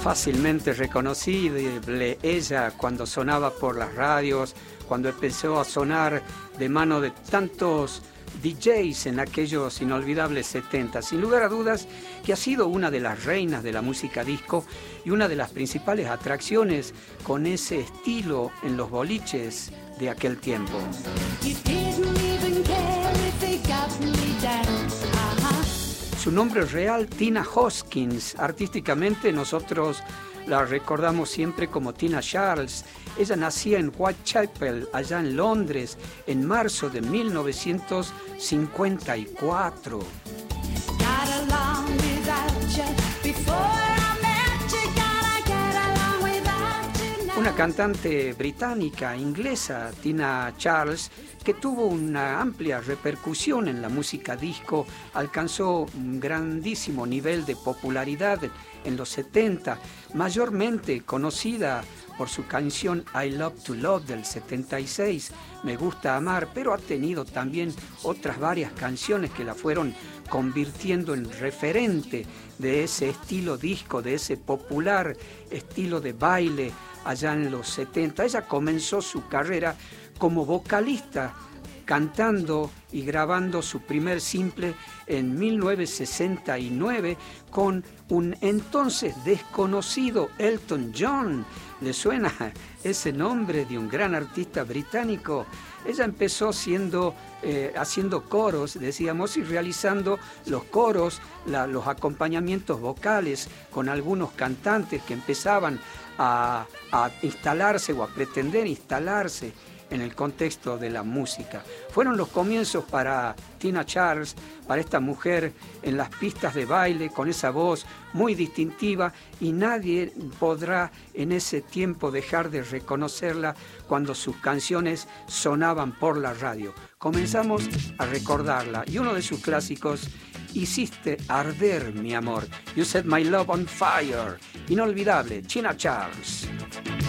Fácilmente reconocible ella cuando sonaba por las radios, cuando empezó a sonar de mano de tantos DJs en aquellos inolvidables 70. Sin lugar a dudas que ha sido una de las reinas de la música disco y una de las principales atracciones con ese estilo en los boliches de aquel tiempo. Su nombre real, Tina Hoskins. Artísticamente nosotros la recordamos siempre como Tina Charles. Ella nacía en Whitechapel, allá en Londres, en marzo de 1954. Una cantante británica, inglesa, Tina Charles, que tuvo una amplia repercusión en la música disco, alcanzó un grandísimo nivel de popularidad en los 70, mayormente conocida por su canción I Love to Love del 76, Me Gusta Amar, pero ha tenido también otras varias canciones que la fueron convirtiendo en referente de ese estilo disco, de ese popular estilo de baile allá en los 70. Ella comenzó su carrera como vocalista, cantando y grabando su primer simple en 1969 con un entonces desconocido Elton John. ¿Le suena ese nombre de un gran artista británico? Ella empezó haciendo coros, decíamos, y realizando los coros, los acompañamientos vocales con algunos cantantes que empezaban a instalarse o a pretender instalarse en el contexto de la música. Fueron los comienzos para Tina Charles, para esta mujer en las pistas de baile, con esa voz muy distintiva, y nadie podrá en ese tiempo dejar de reconocerla cuando sus canciones sonaban por la radio. Comenzamos a recordarla, y uno de sus clásicos, Hiciste arder mi amor, You Set My Love on Fire, inolvidable, Tina Charles.